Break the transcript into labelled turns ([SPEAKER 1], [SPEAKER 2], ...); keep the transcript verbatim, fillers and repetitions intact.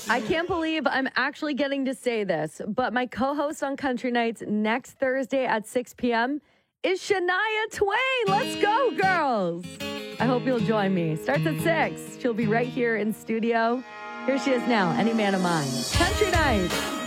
[SPEAKER 1] I can't believe I'm actually getting to say this, but my co-host on Country Nights next Thursday at six p.m. is Shania Twain. Let's go, girls. I hope you'll join me. Starts at six. She'll be right here in studio. Here she is now, Any Man of Mine. Country Nights.